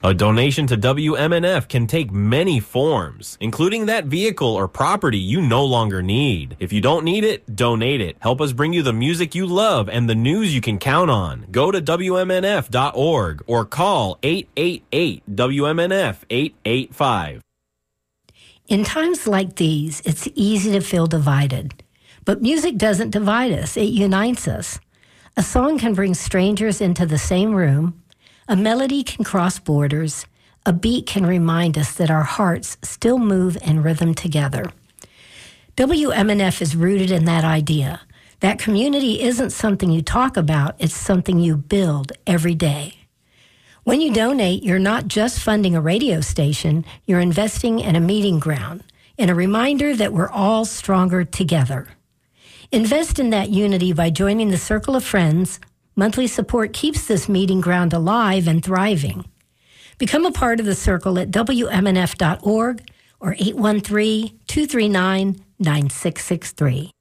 A donation to WMNF can take many forms, including that vehicle or property you no longer need. If you don't need it, donate it. Help us bring you the music you love and the news you can count on. Go to WMNF.org or call 888-WMNF-885. In times like these, it's easy to feel divided. But music doesn't divide us, it unites us. A song can bring strangers into the same room. A melody can cross borders. A beat can remind us that our hearts still move in rhythm together. WMNF is rooted in that idea. That community isn't something you talk about, it's something you build every day. When you donate, you're not just funding a radio station, you're investing in a meeting ground, in a reminder that we're all stronger together. Invest in that unity by joining the Circle of Friends. Monthly support keeps this meeting ground alive and thriving. Become a part of the Circle at WMNF.org or 813-239-9663.